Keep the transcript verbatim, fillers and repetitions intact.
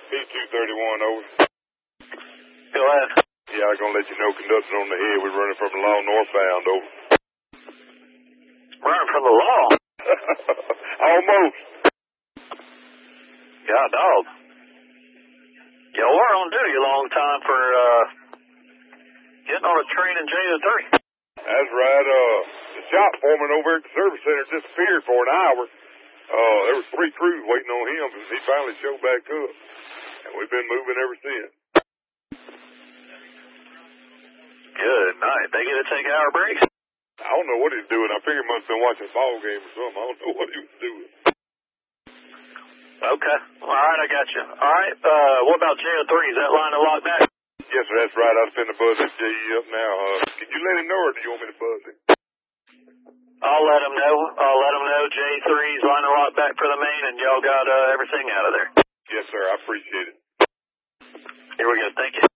P two thirty-one, over. Go ahead. Yeah, I'm going to let you know, conductor on the head. We're running from the law northbound, over. Running from the law? Almost. God, dog. Y'all were on duty a long time for uh, getting on a train in J to three. That's right. Uh, the shop foreman over at the service center disappeared for an hour. Uh, there was three crews waiting on him, and he finally showed back up. And we've been moving ever since. Good night. They get to take hour breaks? I don't know what he's doing. I figure he must have been watching a ball game or something. I don't know what he was doing. Okay. All right, I got you. All right. Uh, what about J O three? Is that line unlocked back? Yes, sir. That's right. I'll send the buzz that J E up now. Uh, can you let him know, or do you want me to buzz him? I'll let him know. I'll let him know J three's line unlocked back for the main, and y'all got uh, everything out of there. Yes, sir. I appreciate it. Here we go. Thank you.